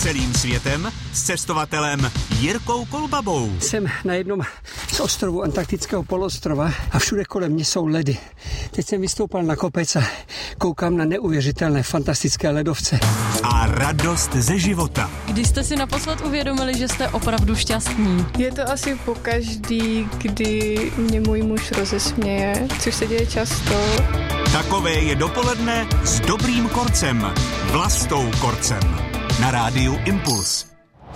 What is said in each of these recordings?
Celým světem s cestovatelem Jirkou Kolbabou. Jsem na jednom z ostrovů antarktického poloostrova a všude kolem mě jsou ledy. Teď jsem vystoupal na kopec a koukám na neuvěřitelné fantastické ledovce. A radost ze života. Když jste si naposled uvědomili, že jste opravdu šťastní? Je to asi pokaždý, kdy mě můj muž rozesměje, což se děje často. Takové je dopoledne s Dobrým Korcem, Vlastou Korcem. Na rádiu Impuls.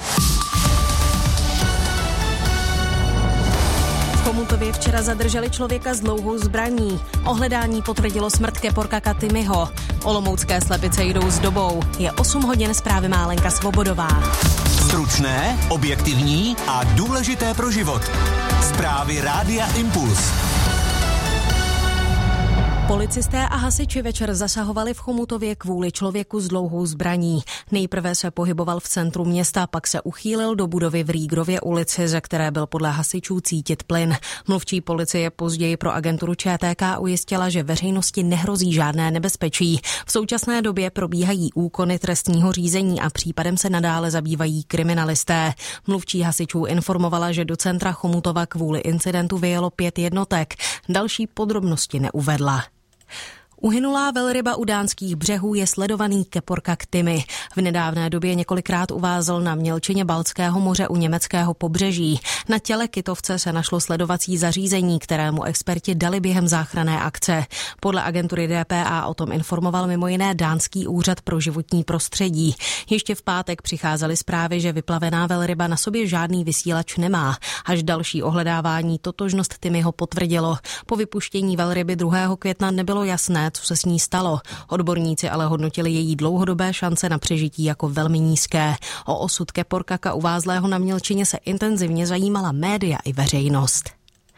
V Chomutově včera zadrželi člověka s dlouhou zbraní. Ohledání potvrdilo smrt Keporka Timyho. Olomoucké slepice jdou s dobou. Je 8 hodin, zprávy má Lenka Svobodová. Stručné, objektivní a důležité pro život. Zprávy rádia Impuls. Policisté a hasiči večer zasahovali v Chomutově kvůli člověku s dlouhou zbraní. Nejprve se pohyboval v centru města, pak se uchýlil do budovy v Rýgrově ulici, ze které byl podle hasičů cítit plyn. Mluvčí policie později pro agenturu ČTK ujistila, že veřejnosti nehrozí žádné nebezpečí. V současné době probíhají úkony trestního řízení a případem se nadále zabývají kriminalisté. Mluvčí hasičů informovala, že do centra Chomutova kvůli incidentu vyjelo 5 jednotek. Další podrobnosti neuvedla. Uhynulá velryba u dánských břehů je sledovaný Keporka Timy. V nedávné době několikrát uvázl na mělčině Baltského moře u německého pobřeží. Na těle kytovce se našlo sledovací zařízení, kterému experti dali během záchranné akce. Podle agentury DPA o tom informoval mimo jiné dánský úřad pro životní prostředí. Ještě v pátek přicházely zprávy, že vyplavená velryba na sobě žádný vysílač nemá. Až další ohledávání totožnost Timyho potvrdilo. Po vypuštění velryby 2. května nebylo jasné, co se s ní stalo. Odborníci ale hodnotili její dlouhodobé šance na přežití jako velmi nízké. O osud Keporka uvázlého na mělčině se intenzivně zajímala média i veřejnost.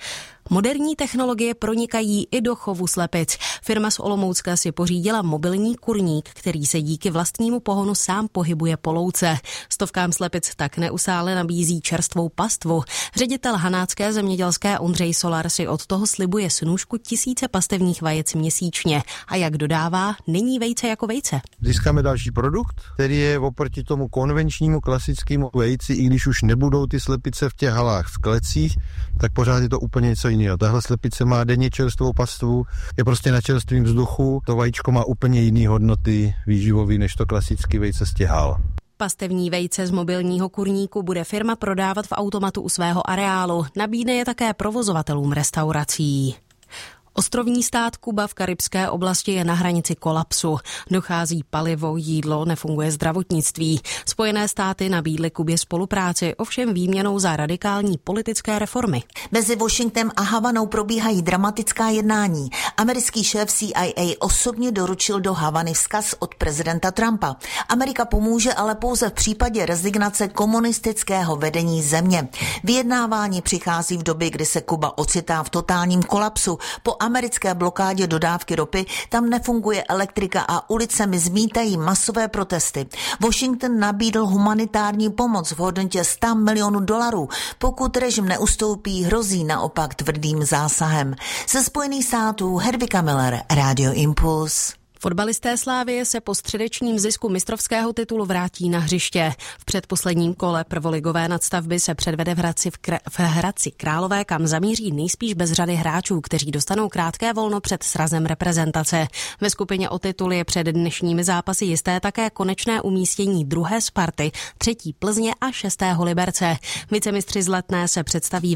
Moderní technologie pronikají i do chovu slepic. Firma z Olomoucka si pořídila mobilní kurník, který se díky vlastnímu pohonu sám pohybuje po louce. Stovkám slepic tak neustále nabízí čerstvou pastvu. Ředitel hanácké zemědělské Ondřej Solar si od toho slibuje snůšku 1000 pastevních vajec měsíčně. A jak dodává, není vejce jako vejce. Získáme další produkt, který je oproti tomu konvenčnímu klasickému vejci, i když už nebudou ty slepice v těch halách v klecích, tak pořád je to úplně něco jiného. Tahle slepice má denně čerstvou pastvu, je prostě na čerstvém vzduchu, to vajíčko má úplně jiné hodnoty výživové než to klasický vejce z těch hal. Pastevní vejce z mobilního kurníku bude firma prodávat v automatu u svého areálu. Nabídne je také provozovatelům restaurací. Ostrovní stát Kuba v karibské oblasti je na hranici kolapsu. Dochází palivo, jídlo, nefunguje zdravotnictví. Spojené státy nabídly Kubě spolupráci, ovšem výměnou za radikální politické reformy. Mezi Washingtonem a Havanou probíhají dramatická jednání. Americký šéf CIA osobně doručil do Havany vzkaz od prezidenta Trumpa. Amerika pomůže, ale pouze v případě rezignace komunistického vedení země. Vyjednávání přichází v době, kdy se Kuba ocitá v totálním kolapsu. Po americké blokádě dodávky ropy tam nefunguje elektrika a ulicemi zmítají masové protesty. Washington nabídl humanitární pomoc v hodnotě $100 milionů. Pokud režim neustoupí, hrozí naopak tvrdým zásahem. Ze Spojených států Hedvika Miller, Radio Impuls. Fotbalisté Slavie se po středečním zisku mistrovského titulu vrátí na hřiště. V předposledním kole prvoligové nadstavby se předvede v Hradci Králové, kam zamíří nejspíš bez řady hráčů, kteří dostanou krátké volno před srazem reprezentace. Ve skupině o titul je před dnešními zápasy jisté také konečné umístění 2. Sparty, 3. Plzně a 6. Liberce. Vicemistři z Letné se představí